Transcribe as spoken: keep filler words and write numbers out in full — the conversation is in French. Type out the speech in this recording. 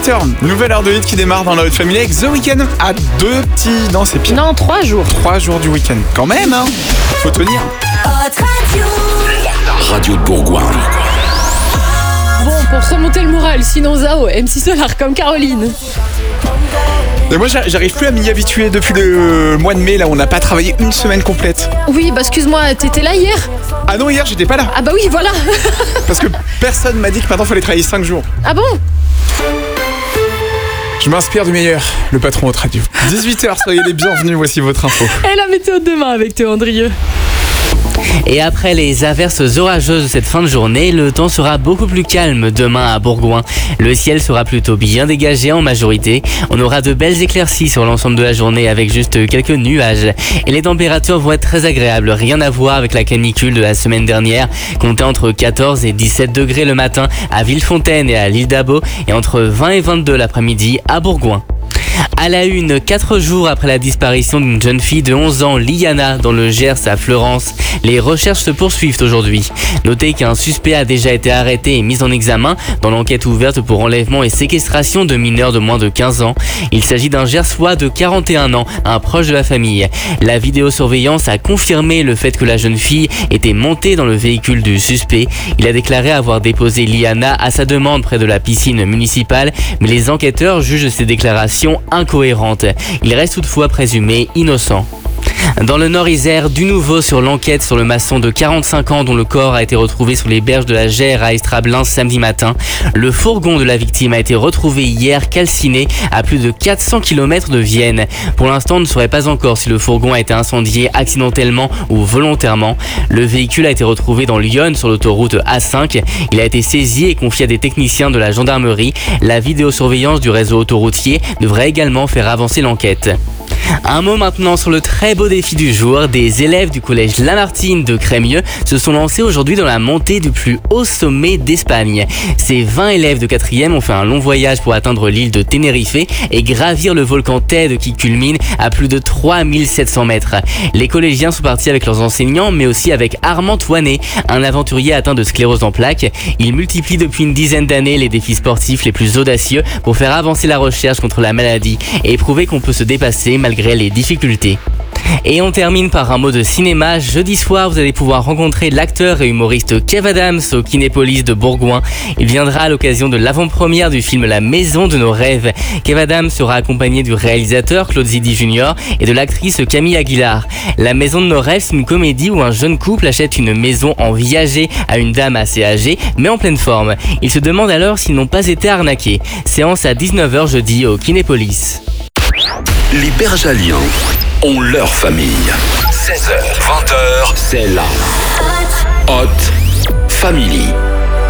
dix-huit heures, nouvelle heure de hit qui démarre dans la Haute Famille avec The Weeknd à deux petits... Non, c'est pire. Non, trois jours. Trois jours du week-end. Quand même, hein. Faut tenir. La radio de Bourgoin. Bon, pour se remonter le moral, sinon Zao, M C Solar comme Caroline. Et moi, j'arrive plus à m'y habituer depuis le mois de mai, là, on n'a pas travaillé une semaine complète. Oui, bah excuse-moi, t'étais là hier ? Ah non, hier, j'étais pas là. Ah bah oui, voilà. Parce que personne m'a dit que maintenant, il fallait travailler cinq jours. Ah bon ? Je m'inspire du meilleur, le patron Haute Radio. dix-huit heures, soyez les bienvenus, voici votre info. Et la météo de demain avec Théo Andrieux. Et après les averses orageuses de cette fin de journée, le temps sera beaucoup plus calme demain à Bourgoin. Le ciel sera plutôt bien dégagé en majorité. On aura de belles éclaircies sur l'ensemble de la journée avec juste quelques nuages. Et les températures vont être très agréables, rien à voir avec la canicule de la semaine dernière. Comptez entre quatorze et dix-sept degrés le matin à Villefontaine et à l'île d'Abo et entre vingt et vingt-deux l'après-midi à Bourgoin. À la une, quatre jours après la disparition d'une jeune fille de onze ans, Liana, dans le Gers à Fleurance, les recherches se poursuivent aujourd'hui. Notez qu'un suspect a déjà été arrêté et mis en examen dans l'enquête ouverte pour enlèvement et séquestration de mineurs de moins de quinze ans. Il s'agit d'un Gersois de quarante et un ans, un proche de la famille. La vidéosurveillance a confirmé le fait que la jeune fille était montée dans le véhicule du suspect. Il a déclaré avoir déposé Liana à sa demande près de la piscine municipale, mais les enquêteurs jugent ces déclarations incohérentes. Il reste toutefois présumé innocent. Dans le Nord-Isère, du nouveau sur l'enquête sur le maçon de quarante-cinq ans dont le corps a été retrouvé sous les berges de la Gère à Estrablin samedi matin. Le fourgon de la victime a été retrouvé hier calciné à plus de quatre cents kilomètres de Vienne. Pour l'instant, on ne saurait pas encore si le fourgon a été incendié accidentellement ou volontairement. Le véhicule a été retrouvé dans Lyon sur l'autoroute A cinq. Il a été saisi et confié à des techniciens de la gendarmerie. La vidéosurveillance du réseau autoroutier devrait également faire avancer l'enquête. Un mot maintenant sur le très beau défi du jour. Des élèves du collège Lamartine de Crémieux se sont lancés aujourd'hui dans la montée du plus haut sommet d'Espagne. Ces vingt élèves de quatrième ont fait un long voyage pour atteindre l'île de Tenerife et gravir le volcan Tède qui culmine à plus de trois mille sept cents mètres. Les collégiens sont partis avec leurs enseignants mais aussi avec Armand Toinet, un aventurier atteint de sclérose en plaques. Il multiplie depuis une dizaine d'années les défis sportifs les plus audacieux pour faire avancer la recherche contre la maladie et prouver qu'on peut se dépasser malgré les difficultés. Et on termine par un mot de cinéma. Jeudi soir, vous allez pouvoir rencontrer l'acteur et humoriste Kev Adams au Kinépolis de Bourgoin. Il viendra à l'occasion de l'avant-première du film La Maison de nos rêves. Kev Adams sera accompagné du réalisateur Claude Zidi junior et de l'actrice Camille Aguilar. La Maison de nos rêves, c'est une comédie où un jeune couple achète une maison en viager à une dame assez âgée, mais en pleine forme. Ils se demandent alors s'ils n'ont pas été arnaqués. Séance à dix-neuf heures jeudi au Kinépolis. Les Bergaliens ont leur famille. seize heures, vingt heures, c'est la Haute Family.